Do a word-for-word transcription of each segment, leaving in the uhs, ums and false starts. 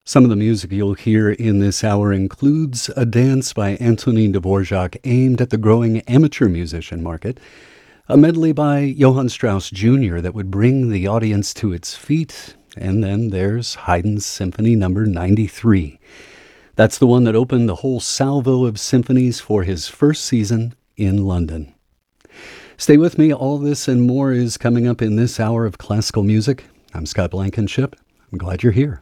Some of the music you'll hear in this hour includes a dance by Antonin Dvorak aimed at the growing amateur musician market, a medley by Johann Strauss Junior that would bring the audience to its feet, and then there's Haydn's Symphony Number ninety-three. That's the one that opened the whole salvo of symphonies for his first season in London. Stay with me. All this and more is coming up in this hour of classical music. I'm Scott Blankenship. I'm glad you're here.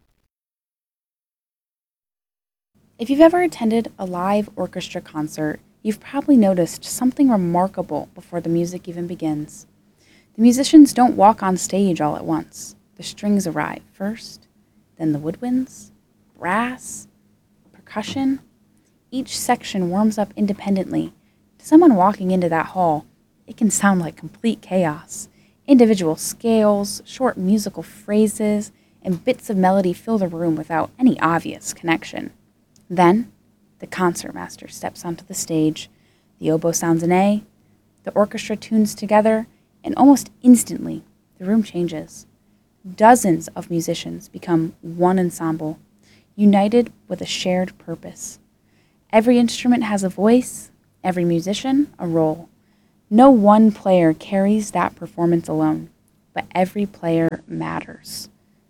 If you've ever attended a live orchestra concert, you've probably noticed something remarkable before the music even begins. The musicians don't walk on stage all at once. The strings arrive first, then the woodwinds, brass, percussion. Each section warms up independently. To someone walking into that hall, it can sound like complete chaos. Individual scales, short musical phrases, and bits of melody fill the room without any obvious connection. Then, the concertmaster steps onto the stage, the oboe sounds an A, the orchestra tunes together, and almost instantly, the room changes. Dozens of musicians become one ensemble, united with a shared purpose. Every instrument has a voice, every musician a role. No one player carries that performance alone, but every player matters.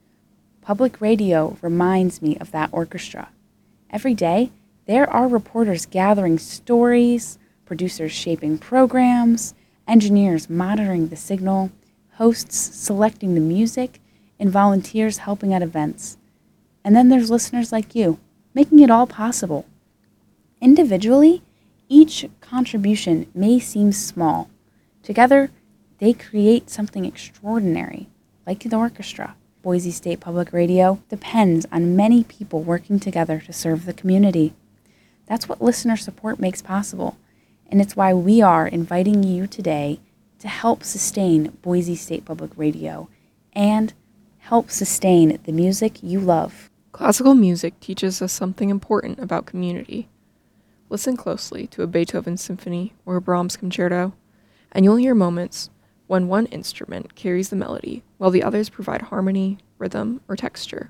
Public radio reminds me of that orchestra. Every day, there are reporters gathering stories, producers shaping programs, engineers monitoring the signal, hosts selecting the music, and volunteers helping at events. And then there's listeners like you, making it all possible. Individually, each contribution may seem small. Together, they create something extraordinary, like the orchestra. Boise State Public Radio depends on many people working together to serve the community. That's what listener support makes possible, and it's why we are inviting you today to help sustain Boise State Public Radio and help sustain the music you love. Classical music teaches us something important about community. Listen closely to a Beethoven symphony or a Brahms concerto, and you'll hear moments when one instrument carries the melody while the others provide harmony, rhythm, or texture.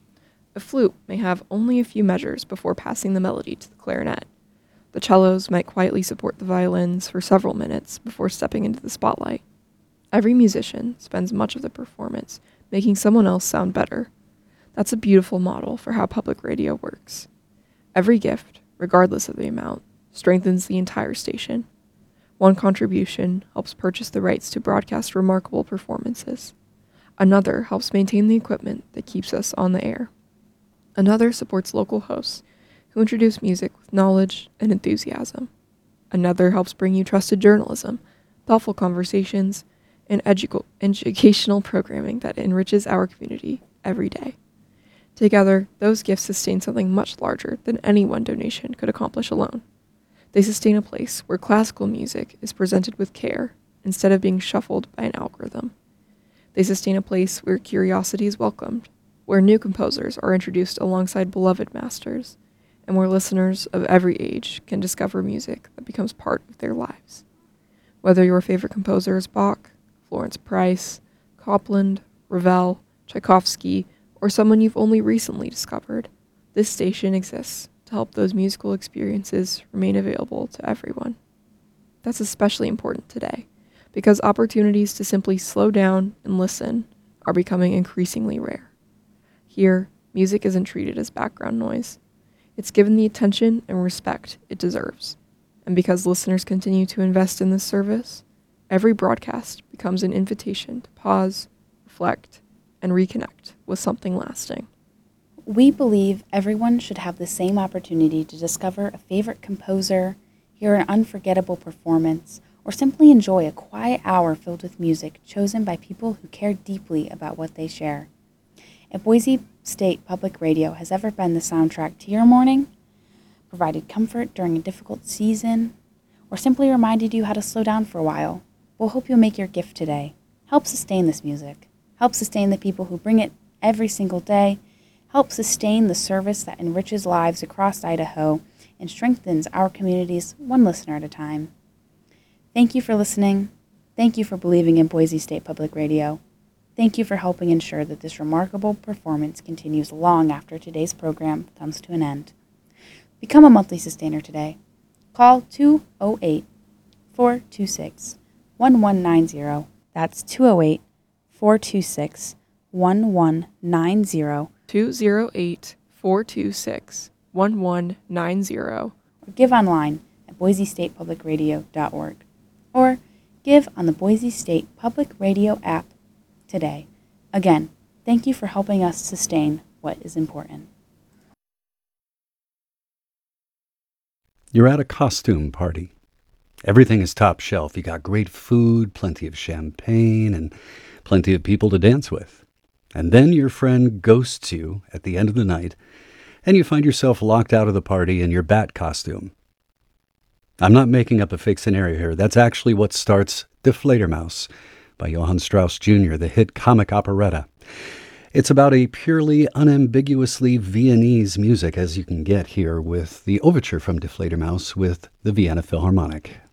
A flute may have only a few measures before passing the melody to the clarinet. The cellos might quietly support the violins for several minutes before stepping into the spotlight. Every musician spends much of the performance making someone else sound better. That's a beautiful model for how public radio works. Every gift, regardless of the amount, strengthens the entire station. One contribution helps purchase the rights to broadcast remarkable performances. Another helps maintain the equipment that keeps us on the air. Another supports local hosts who introduce music with knowledge and enthusiasm. Another helps bring you trusted journalism, thoughtful conversations, and edu- educational programming that enriches our community every day. Together, those gifts sustain something much larger than any one donation could accomplish alone. They sustain a place where classical music is presented with care instead of being shuffled by an algorithm. They sustain a place where curiosity is welcomed, where new composers are introduced alongside beloved masters, and where listeners of every age can discover music that becomes part of their lives. Whether your favorite composer is Bach, Florence Price, Copland, Ravel, Tchaikovsky, or someone you've only recently discovered, this station exists to help those musical experiences remain available to everyone. That's especially important today, because opportunities to simply slow down and listen are becoming increasingly rare. Here, music isn't treated as background noise. It's given the attention and respect it deserves. And because listeners continue to invest in this service, every broadcast becomes an invitation to pause, reflect, and reconnect with something lasting. We believe everyone should have the same opportunity to discover a favorite composer, hear an unforgettable performance, or simply enjoy a quiet hour filled with music chosen by people who care deeply about what they share. If Boise State Public Radio has ever been the soundtrack to your morning, provided comfort during a difficult season, or simply reminded you how to slow down for a while, we'll hope you'll make your gift today. Help sustain this music. Help sustain the people who bring it every single day. Help sustain the service that enriches lives across Idaho and strengthens our communities one listener at a time. Thank you for listening. Thank you for believing in Boise State Public Radio. Thank you for helping ensure that this remarkable performance continues long after today's program comes to an end. Become a monthly sustainer today. Call two oh eight, four two six, one one nine zero. That's two oh eight, four two six, one one nine zero. two oh eight, four two six, one one nine zero. Or give online at boise state public radio dot org. Or give on the Boise State Public Radio app today. Again, thank you for helping us sustain what is important. You're at a costume party. Everything is top shelf. You got great food, plenty of champagne, and plenty of people to dance with. And then your friend ghosts you at the end of the night, and you find yourself locked out of the party in your bat costume. I'm not making up a fake scenario here. That's actually what starts Die Fledermaus by Johann Strauss Junior, the hit comic operetta. It's about a purely, unambiguously Viennese music, as you can get here with the overture from Die Fledermaus with the Vienna Philharmonic.